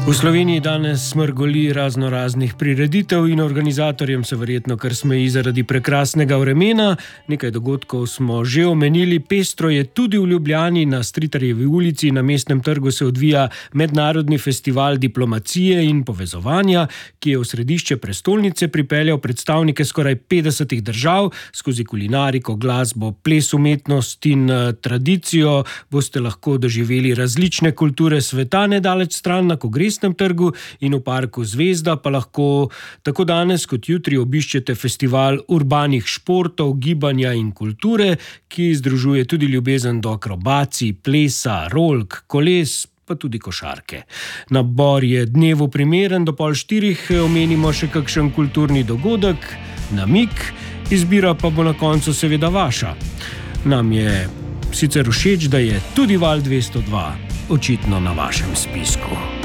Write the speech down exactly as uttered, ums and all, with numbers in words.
V Sloveniji danes smrgoli razno raznih prireditev in organizatorjem se verjetno kar smeji zaradi prekrasnega vremena. Nekaj dogodkov smo že omenili. Pestro je tudi v Ljubljani. Na Stritarjevi ulici na Mestnem trgu se odvija mednarodni festival diplomacije in povezovanja, ki je v središče prestolnice pripeljal predstavnike skoraj petdesetih držav. Skozi kulinariko, glasbo, ples, umetnost in tradicijo boste lahko doživeli različne kulture sveta nedaleč stran na Kongresnem trgu, in v parku Zvezda pa lahko tako danes kot jutri obiščete festival urbanih športov, gibanja in kulture, ki združuje tudi ljubezen do akrobacij, plesa, rolk, koles, pa tudi košarke. Nabor je dnevu primeren, do pol štirih omenimo še kakšen kulturni dogodek, namig, izbira pa bo na koncu seveda vaša. Nam je sicer všeč, da je tudi Val dvesto dva očitno na vašem spisku.